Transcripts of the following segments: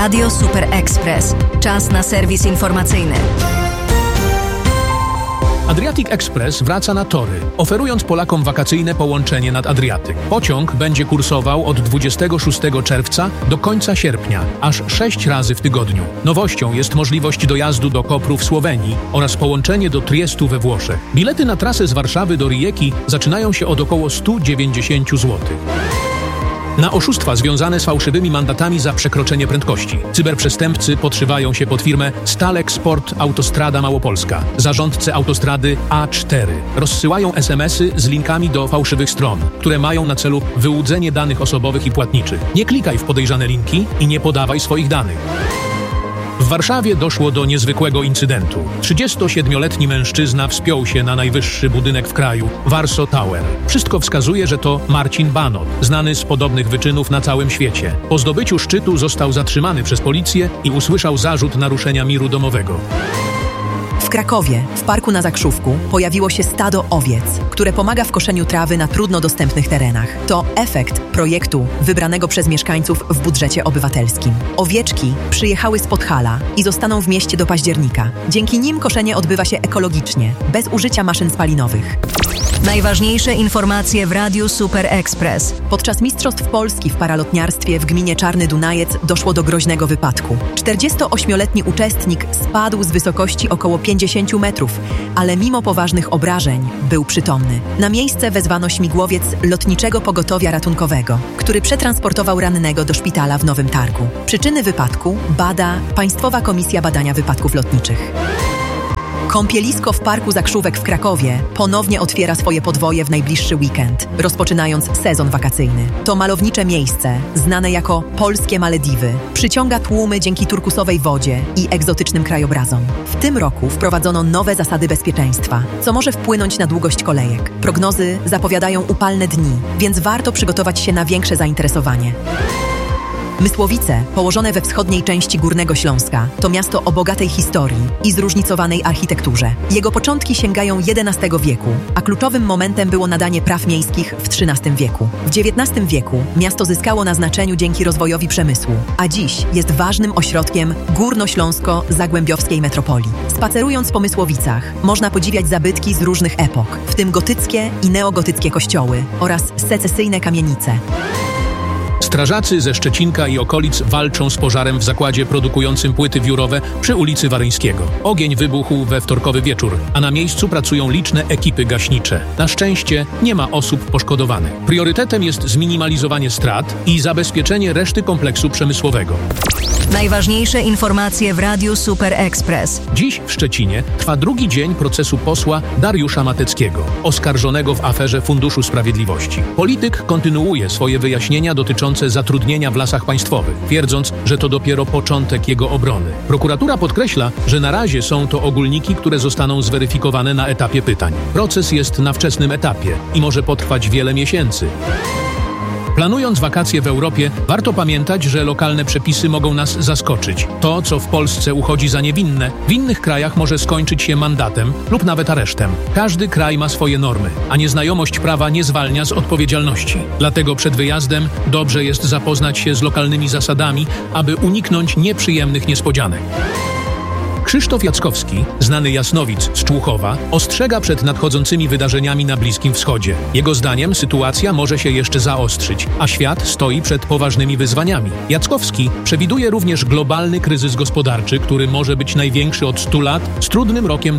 Radio Super Express. Czas na serwis informacyjny. Adriatic Express wraca na tory, oferując Polakom wakacyjne połączenie nad Adriatyk. Pociąg będzie kursował od 26 czerwca do końca sierpnia, aż 6 razy w tygodniu. Nowością jest możliwość dojazdu do Kopru w Słowenii oraz połączenie do Triestu we Włoszech. Bilety na trasę z Warszawy do Rijeki zaczynają się od około 190 zł. Na oszustwa związane z fałszywymi mandatami za przekroczenie prędkości cyberprzestępcy podszywają się pod firmę Stalek Sport Autostrada Małopolska. Zarządcy autostrady A4 rozsyłają SMS-y z linkami do fałszywych stron, które mają na celu wyłudzenie danych osobowych i płatniczych. Nie klikaj w podejrzane linki i nie podawaj swoich danych. W Warszawie doszło do niezwykłego incydentu. 37-letni mężczyzna wspiął się na najwyższy budynek w kraju, Warsaw Tower. Wszystko wskazuje, że to Marcin Banot, znany z podobnych wyczynów na całym świecie. Po zdobyciu szczytu został zatrzymany przez policję i usłyszał zarzut naruszenia miru domowego. W Krakowie, w parku na Zakrzówku, pojawiło się stado owiec, które pomaga w koszeniu trawy na trudno dostępnych terenach. To efekt projektu wybranego przez mieszkańców w budżecie obywatelskim. Owieczki przyjechały z Podhala i zostaną w mieście do października. Dzięki nim koszenie odbywa się ekologicznie, bez użycia maszyn spalinowych. Najważniejsze informacje w Radiu Super Express. Podczas Mistrzostw Polski w paralotniarstwie w gminie Czarny Dunajec doszło do groźnego wypadku. 48-letni uczestnik spadł z wysokości około 50 metrów, ale mimo poważnych obrażeń był przytomny. Na miejsce wezwano śmigłowiec Lotniczego Pogotowia Ratunkowego, który przetransportował rannego do szpitala w Nowym Targu. Przyczyny wypadku bada Państwowa Komisja Badania Wypadków Lotniczych. Kąpielisko w Parku Zakrzówek w Krakowie ponownie otwiera swoje podwoje w najbliższy weekend, rozpoczynając sezon wakacyjny. To malownicze miejsce, znane jako Polskie Malediwy, przyciąga tłumy dzięki turkusowej wodzie i egzotycznym krajobrazom. W tym roku wprowadzono nowe zasady bezpieczeństwa, co może wpłynąć na długość kolejek. Prognozy zapowiadają upalne dni, więc warto przygotować się na większe zainteresowanie. Mysłowice, położone we wschodniej części Górnego Śląska, to miasto o bogatej historii i zróżnicowanej architekturze. Jego początki sięgają XI wieku, a kluczowym momentem było nadanie praw miejskich w XIII wieku. W XIX wieku miasto zyskało na znaczeniu dzięki rozwojowi przemysłu, a dziś jest ważnym ośrodkiem górnośląsko-zagłębiowskiej metropolii. Spacerując po Mysłowicach, można podziwiać zabytki z różnych epok, w tym gotyckie i neogotyckie kościoły oraz secesyjne kamienice. Strażacy ze Szczecinka i okolic walczą z pożarem w zakładzie produkującym płyty wiórowe przy ulicy Waryńskiego. Ogień wybuchł we wtorkowy wieczór, a na miejscu pracują liczne ekipy gaśnicze. Na szczęście nie ma osób poszkodowanych. Priorytetem jest zminimalizowanie strat i zabezpieczenie reszty kompleksu przemysłowego. Najważniejsze informacje w Radiu Super Express. Dziś w Szczecinie trwa drugi dzień procesu posła Dariusza Mateckiego, oskarżonego w aferze Funduszu Sprawiedliwości. Polityk kontynuuje swoje wyjaśnienia dotyczące zatrudnienia w Lasach Państwowych, twierdząc, że to dopiero początek jego obrony. Prokuratura podkreśla, że na razie są to ogólniki, które zostaną zweryfikowane na etapie pytań. Proces jest na wczesnym etapie i może potrwać wiele miesięcy. Planując wakacje w Europie, warto pamiętać, że lokalne przepisy mogą nas zaskoczyć. To, co w Polsce uchodzi za niewinne, w innych krajach może skończyć się mandatem lub nawet aresztem. Każdy kraj ma swoje normy, a nieznajomość prawa nie zwalnia z odpowiedzialności. Dlatego przed wyjazdem dobrze jest zapoznać się z lokalnymi zasadami, aby uniknąć nieprzyjemnych niespodzianek. Krzysztof Jackowski, znany jasnowic z Człuchowa, ostrzega przed nadchodzącymi wydarzeniami na Bliskim Wschodzie. Jego zdaniem sytuacja może się jeszcze zaostrzyć, a świat stoi przed poważnymi wyzwaniami. Jackowski przewiduje również globalny kryzys gospodarczy, który może być największy od 100 lat, z trudnym rokiem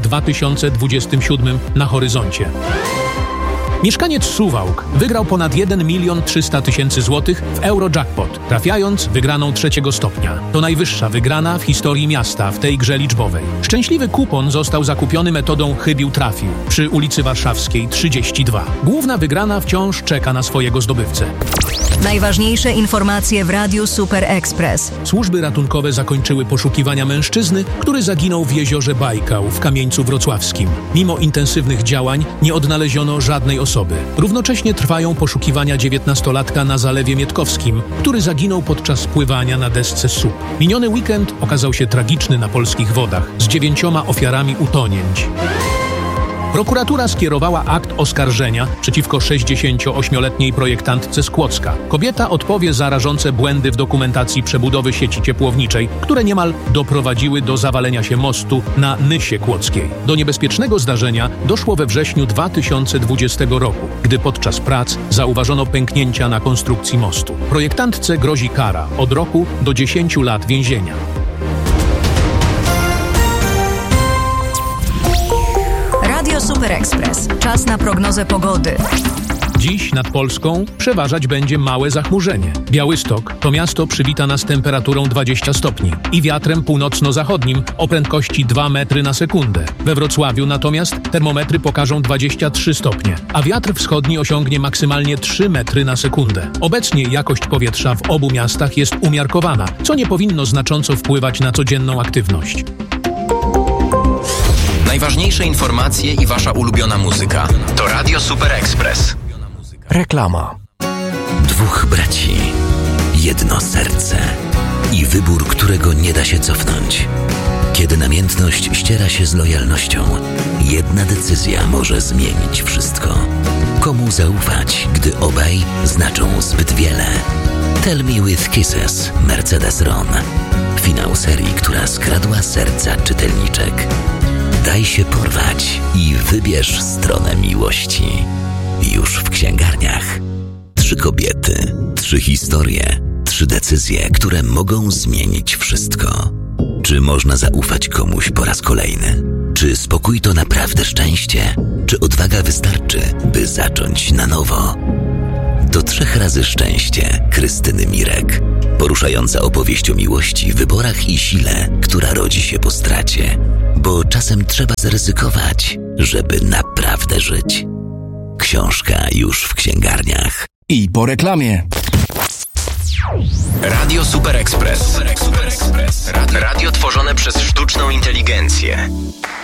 2027 na horyzoncie. Mieszkaniec Suwałk wygrał ponad 1 300 000 złotych w Eurojackpot, trafiając wygraną 3. stopnia. To najwyższa wygrana w historii miasta w tej grze liczbowej. Szczęśliwy kupon został zakupiony metodą chybił-trafił przy ulicy Warszawskiej 32. Główna wygrana wciąż czeka na swojego zdobywcę. Najważniejsze informacje w Radiu Super Express. Służby ratunkowe zakończyły poszukiwania mężczyzny, który zaginął w jeziorze Bajkał w Kamieńcu Wrocławskim. Mimo intensywnych działań nie odnaleziono żadnej osoby. Równocześnie trwają poszukiwania 19-latka na Zalewie Mietkowskim, który zaginął podczas pływania na desce SUP. Miniony weekend okazał się tragiczny na polskich wodach z 9 ofiarami utonięć. Prokuratura skierowała akt oskarżenia przeciwko 68-letniej projektantce z Kłodzka. Kobieta odpowie za rażące błędy w dokumentacji przebudowy sieci ciepłowniczej, które niemal doprowadziły do zawalenia się mostu na Nysie Kłodzkiej. Do niebezpiecznego zdarzenia doszło we wrześniu 2020 roku, gdy podczas prac zauważono pęknięcia na konstrukcji mostu. Projektantce grozi kara od roku do 10 lat więzienia. Radio Super Express. Czas na prognozę pogody. Dziś nad Polską przeważać będzie małe zachmurzenie. Białystok to miasto przywita nas temperaturą 20 stopni i wiatrem północno-zachodnim o prędkości 2 metry na sekundę. We Wrocławiu natomiast termometry pokażą 23 stopnie, a wiatr wschodni osiągnie maksymalnie 3 metry na sekundę. Obecnie jakość powietrza w obu miastach jest umiarkowana, co nie powinno znacząco wpływać na codzienną aktywność. Najważniejsze informacje i wasza ulubiona muzyka to Radio Super Express. Reklama. Dwóch braci, jedno serce i wybór, którego nie da się cofnąć. Kiedy namiętność ściera się z lojalnością, jedna decyzja może zmienić wszystko. Komu zaufać, gdy obaj znaczą zbyt wiele? Tell Me With Kisses, Mercedes-Ron. Finał serii, która skradła serca czytelniczek. Daj się porwać i wybierz stronę miłości. Już w księgarniach. 3 kobiety, 3 historie, 3 decyzje, które mogą zmienić wszystko. Czy można zaufać komuś po raz kolejny? Czy spokój to naprawdę szczęście? Czy odwaga wystarczy, by zacząć na nowo? To 3 razy szczęście Krystyny Mirek. Poruszająca opowieść o miłości, wyborach i sile, która rodzi się po stracie. Bo czasem trzeba zaryzykować, żeby naprawdę żyć. Książka już w księgarniach. I po reklamie. Radio Super Express. Radio tworzone przez sztuczną inteligencję.